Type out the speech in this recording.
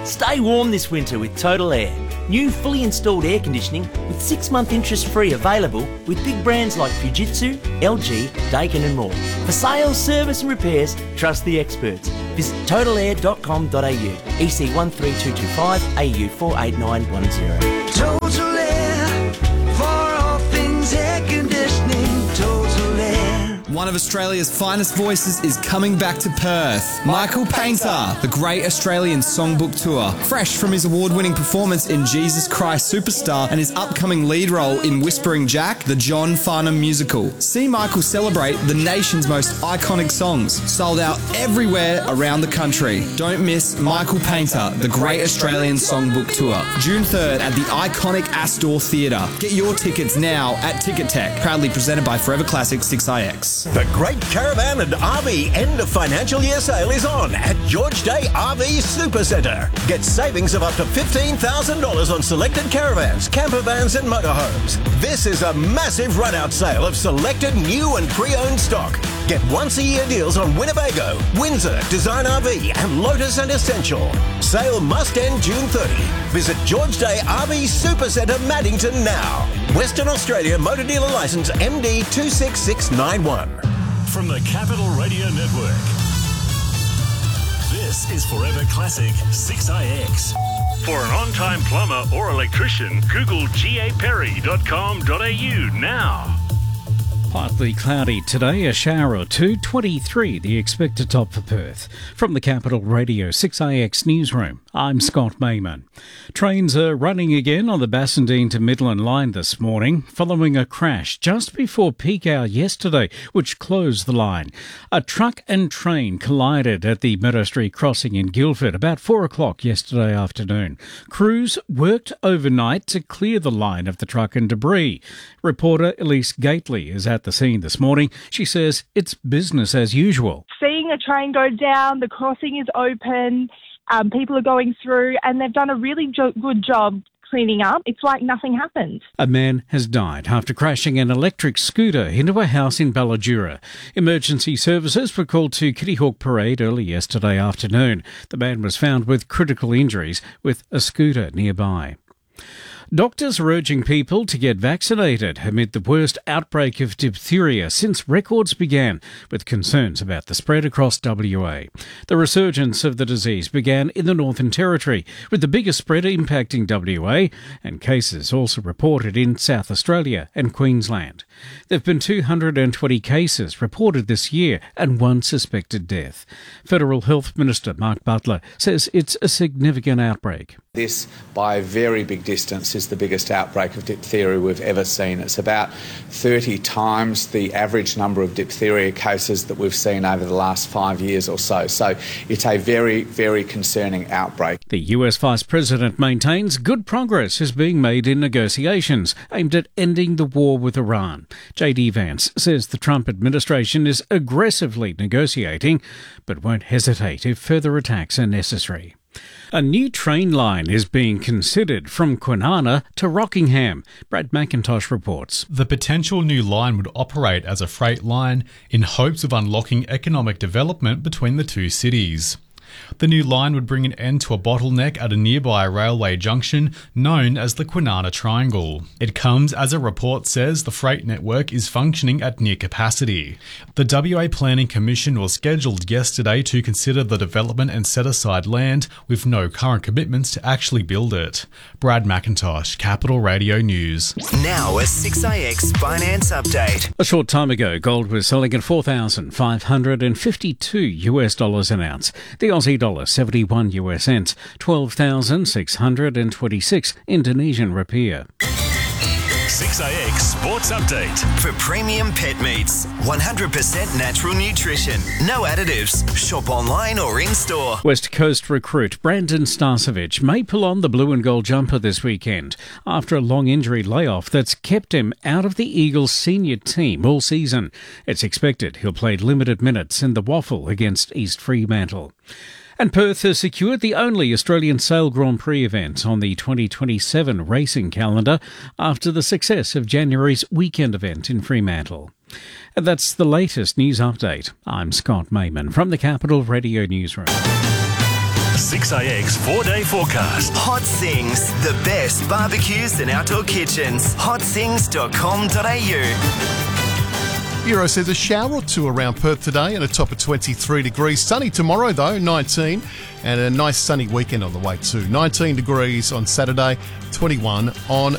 Stay warm this winter with Total Air. New fully installed air conditioning with 6-month interest-free available with big brands like Fujitsu, LG, Daikin and more. For sales, service and repairs, trust the experts. Visit totalair.com.au, EC 13225, AU 48910. Total Air, for all things air conditioning, Total Air. One of Australia's finest voices is coming back to Perth. Michael Painter, the Great Australian Songbook Tour. Fresh from his award-winning performance in Jesus Christ Superstar and his upcoming lead role in Whispering Jack, the John Farnham musical. See Michael celebrate the nation's most iconic songs. Sold out everywhere around the country. Don't miss Michael Painter, the Great Australian Songbook Tour. June 3rd at the iconic Astor Theatre. Get your tickets now at Ticket Tech. Proudly presented by Forever Classic 6IX. The Great Caravan and RV End of Financial Year Sale is on at George Day RV Supercentre. Get savings of up to $15,000 on selected caravans, camper vans and motorhomes. This is a massive run-out sale of selected new and pre-owned stock. Get once-a-year deals on Winnebago, Windsor, Design RV and Lotus and Essential. Sale must end June 30. Visit George Day RV Supercentre Maddington now. Western Australia Motor Dealer Licence MD 26691. From the Capital Radio Network, this is Forever Classic 6IX. For an on-time plumber or electrician, Google gaperry.com.au now. Partly cloudy today, a shower or two, 23 the expected top for Perth. From the Capital Radio 6IX newsroom, I'm Scott Mayman. Trains are running again on the Bassendean to Midland line this morning, following a crash just before peak hour yesterday, which closed the line. A truck and train collided at the Meadow Street crossing in Guildford about 4 o'clock yesterday afternoon. Crews worked overnight to clear the line of the truck and debris. Reporter Elise Gately is at the scene this morning. She says it's business as usual. Seeing a train go down, the crossing is open, people are going through, and they've done a really good job cleaning up. It's like nothing happened. A man has died after crashing an electric scooter into a house in Balladura. Emergency services were called to Kitty Hawk Parade early yesterday afternoon. The man was found with critical injuries with a scooter nearby. Doctors are urging people to get vaccinated amid the worst outbreak of diphtheria since records began, with concerns about the spread across WA. The resurgence of the disease began in the Northern Territory, with the biggest spread impacting WA, and cases also reported in South Australia and Queensland. There have been 220 cases reported this year and one suspected death. Federal Health Minister Mark Butler says it's a significant outbreak. This, by a very big distance, is the biggest outbreak of diphtheria we've ever seen. It's about 30 times the average number of diphtheria cases that we've seen over the last 5 years or so. So it's a very, very concerning outbreak. The US Vice President maintains good progress is being made in negotiations aimed at ending the war with Iran. JD Vance says the Trump administration is aggressively negotiating, but won't hesitate if further attacks are necessary. A new train line is being considered from Kwinana to Rockingham. Brad McIntosh reports. The potential new line would operate as a freight line in hopes of unlocking economic development between the two cities. The new line would bring an end to a bottleneck at a nearby railway junction known as the Kwinana Triangle. It comes as a report says the freight network is functioning at near capacity. The WA Planning Commission was scheduled yesterday to consider the development and set aside land with no current commitments to actually build it. Brad McIntosh, Capital Radio News. Now a 6IX finance update. A short time ago, gold was selling at $4,552 an ounce. The Aussie dollar 71 US cents, 12,626 Indonesian rupiah. 6IX Sports Update. For premium pet meats, 100% natural nutrition, no additives. Shop online or in-store. West Coast recruit Brandon Starcevich may pull on the blue and gold jumper this weekend after a long injury layoff that's kept him out of the Eagles senior team all season. It's expected he'll play limited minutes in the Waffle against East Fremantle. And Perth has secured the only Australian Sail Grand Prix event on the 2027 racing calendar after the success of January's weekend event in Fremantle. And that's the latest news update. I'm Scott Mayman from the Capital Radio Newsroom. 6AX 4-day forecast. Hot Sings, the best barbecues and outdoor kitchens. hotsings.com.au. Bureau says a shower or two around Perth today and a top of 23 degrees. Sunny tomorrow though, 19, and a nice sunny weekend on the way too. 19 degrees on Saturday, 21 on